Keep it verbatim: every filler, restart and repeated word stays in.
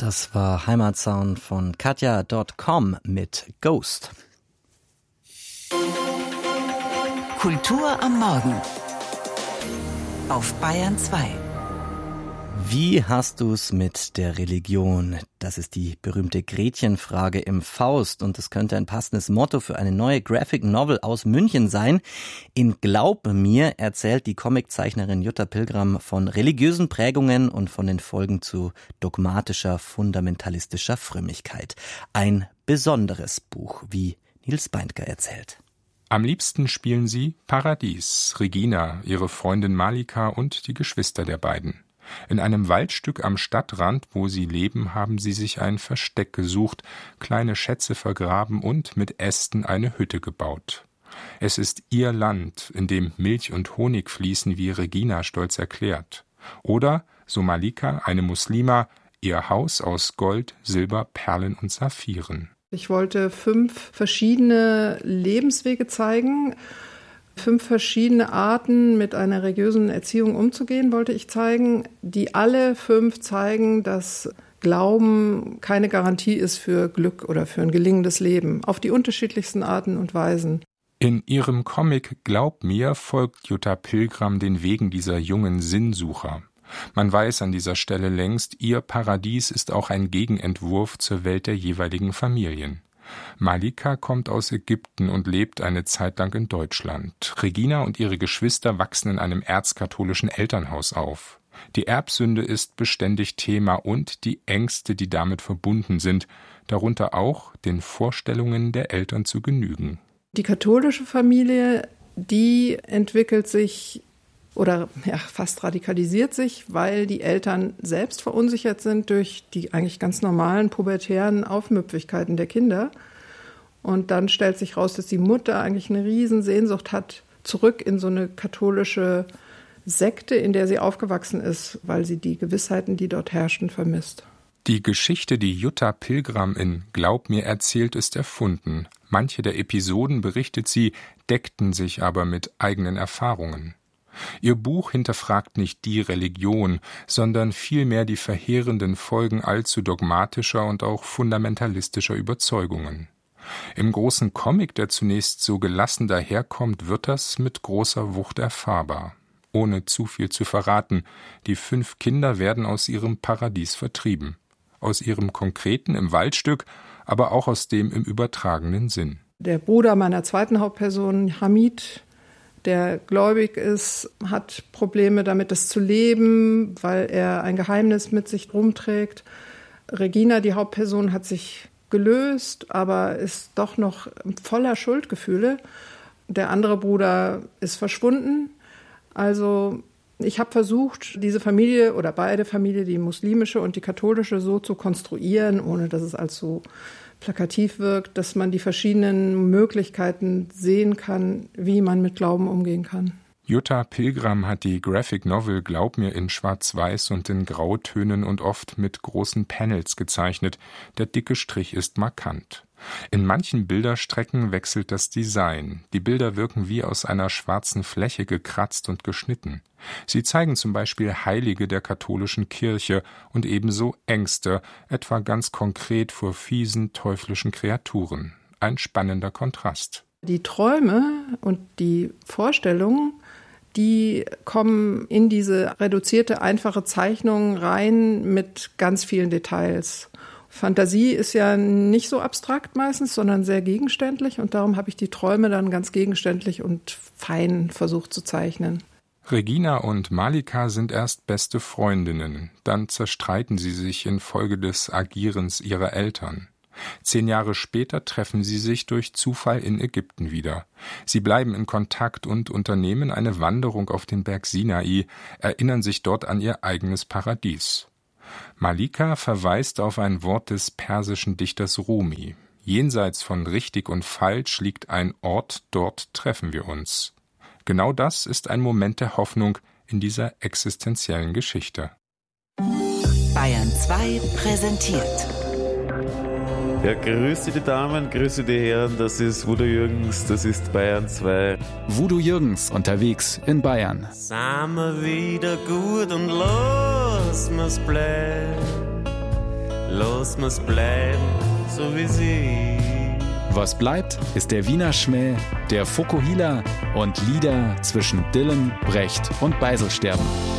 Das war Heimatsound von Katja Punkt com mit Ghost. Kultur am Morgen auf Bayern zwei. Wie hast du's mit der Religion? Das ist die berühmte Gretchenfrage im Faust und es könnte ein passendes Motto für eine neue Graphic Novel aus München sein. In Glaub mir erzählt die Comiczeichnerin Jutta Pilgram von religiösen Prägungen und von den Folgen zu dogmatischer, fundamentalistischer Frömmigkeit. Ein besonderes Buch, wie Nils Beindker erzählt. Am liebsten spielen sie Paradies, Regina, ihre Freundin Malika und die Geschwister der beiden. In einem Waldstück am Stadtrand, wo sie leben, haben sie sich ein Versteck gesucht, kleine Schätze vergraben und mit Ästen eine Hütte gebaut. Es ist ihr Land, in dem Milch und Honig fließen, wie Regina stolz erklärt. Oder, so Malika, eine Muslima, ihr Haus aus Gold, Silber, Perlen und Saphiren. Ich wollte fünf verschiedene Lebenswege zeigen. Fünf verschiedene Arten, mit einer religiösen Erziehung umzugehen, wollte ich zeigen, die alle fünf zeigen, dass Glauben keine Garantie ist für Glück oder für ein gelingendes Leben, auf die unterschiedlichsten Arten und Weisen. In ihrem Comic Glaub mir folgt Jutta Pilgram den Wegen dieser jungen Sinnsucher. Man weiß an dieser Stelle längst, ihr Paradies ist auch ein Gegenentwurf zur Welt der jeweiligen Familien. Malika kommt aus Ägypten und lebt eine Zeit lang in Deutschland. Regina und ihre Geschwister wachsen in einem erzkatholischen Elternhaus auf. Die Erbsünde ist beständig Thema und die Ängste, die damit verbunden sind, darunter auch den Vorstellungen der Eltern zu genügen. Die katholische Familie, die entwickelt sich oder ja, fast radikalisiert sich, weil die Eltern selbst verunsichert sind durch die eigentlich ganz normalen pubertären Aufmüpfigkeiten der Kinder. Und dann stellt sich raus, dass die Mutter eigentlich eine riesen Sehnsucht hat, zurück in so eine katholische Sekte, in der sie aufgewachsen ist, weil sie die Gewissheiten, die dort herrschten, vermisst. Die Geschichte, die Jutta Pilgram in Glaub mir erzählt, ist erfunden. Manche der Episoden, berichtet sie, deckten sich aber mit eigenen Erfahrungen. Ihr Buch hinterfragt nicht die Religion, sondern vielmehr die verheerenden Folgen allzu dogmatischer und auch fundamentalistischer Überzeugungen. Im großen Comic, der zunächst so gelassen daherkommt, wird das mit großer Wucht erfahrbar. Ohne zu viel zu verraten, die fünf Kinder werden aus ihrem Paradies vertrieben. Aus ihrem konkreten im Waldstück, aber auch aus dem im übertragenen Sinn. Der Bruder meiner zweiten Hauptperson, Hamid, der gläubig ist, hat Probleme damit, das zu leben, weil er ein Geheimnis mit sich rumträgt. Regina, die Hauptperson, hat sich gelöst, aber ist doch noch voller Schuldgefühle. Der andere Bruder ist verschwunden. Also ich habe versucht, diese Familie oder beide Familien, die muslimische und die katholische, so zu konstruieren, ohne dass es allzu plakativ wirkt, dass man die verschiedenen Möglichkeiten sehen kann, wie man mit Glauben umgehen kann. Jutta Pilgram hat die Graphic Novel Glaub mir in Schwarz-Weiß und in Grautönen und oft mit großen Panels gezeichnet. Der dicke Strich ist markant. In manchen Bilderstrecken wechselt das Design. Die Bilder wirken wie aus einer schwarzen Fläche gekratzt und geschnitten. Sie zeigen zum Beispiel Heilige der katholischen Kirche und ebenso Ängste, etwa ganz konkret vor fiesen, teuflischen Kreaturen. Ein spannender Kontrast. Die Träume und die Vorstellungen, die kommen in diese reduzierte, einfache Zeichnung rein mit ganz vielen Details. Fantasie ist ja nicht so abstrakt meistens, sondern sehr gegenständlich und darum habe ich die Träume dann ganz gegenständlich und fein versucht zu zeichnen. Regina und Malika sind erst beste Freundinnen, dann zerstreiten sie sich infolge des Agierens ihrer Eltern. Zehn Jahre später treffen sie sich durch Zufall in Ägypten wieder. Sie bleiben in Kontakt und unternehmen eine Wanderung auf den Berg Sinai, erinnern sich dort an ihr eigenes Paradies. Malika verweist auf ein Wort des persischen Dichters Rumi. Jenseits von richtig und falsch liegt ein Ort, dort treffen wir uns. Genau das ist ein Moment der Hoffnung in dieser existenziellen Geschichte. Bayern zwei präsentiert. Ja, grüße die Damen, grüße die Herren, das ist Voodoo Jürgens, das ist Bayern zwei. Voodoo Jürgens unterwegs in Bayern. Sind wir wieder gut und los muss bleiben. lass mir's bleiben, so wie sie. Was bleibt, ist der Wiener Schmäh, der Fokuhila und Lieder zwischen Dylan, Brecht und Beiselsterben.